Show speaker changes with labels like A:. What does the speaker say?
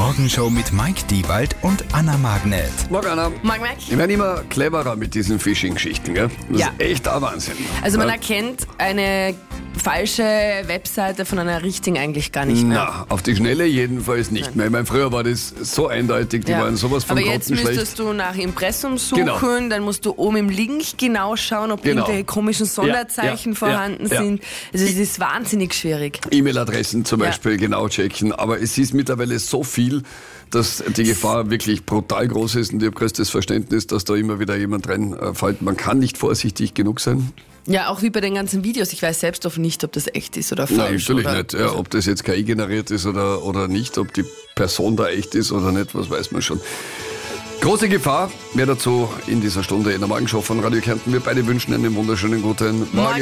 A: Morgenshow mit Mike Diewald und Anna Magnet.
B: Morgen, Anna.
C: Morgen, Mike.
B: Ich werde immer cleverer mit diesen Phishing-Geschichten, gell? Das
C: Ja.
B: ist echt ein Wahnsinn.
C: Also man
B: Ja.
C: erkennt eine falsche Webseite von einer richtigen eigentlich gar nicht mehr.
B: Na, auf die Schnelle jedenfalls nicht mehr. Ich meine, früher war das so eindeutig, die waren sowas von
C: Aber jetzt
B: grottenschlecht.
C: müsstest du nach Impressum suchen,
B: Genau.
C: dann musst du oben im Link genau schauen, ob
B: Genau.
C: irgendwelche komischen Sonderzeichen
B: Ja,
C: vorhanden
B: ja.
C: sind. Also es ist wahnsinnig schwierig.
B: E-Mail-Adressen zum
C: Ja.
B: Beispiel genau checken. Aber es ist mittlerweile so viel, dass die Gefahr wirklich brutal groß ist. Und ich habe größtes Verständnis, dass da immer wieder jemand reinfällt. Man kann nicht vorsichtig genug sein.
C: Ja, auch wie bei den ganzen Videos. Ich weiß selbst oft nicht, ob das echt ist oder
B: Nein,
C: falsch.
B: natürlich
C: oder,
B: nicht. Ja, ob das jetzt KI generiert ist oder nicht, ob die Person da echt ist oder nicht, was weiß man schon. Große Gefahr. Mehr dazu in dieser Stunde in der Morgenshow von Radio Kärnten. Wir beide wünschen einen wunderschönen guten Morgen.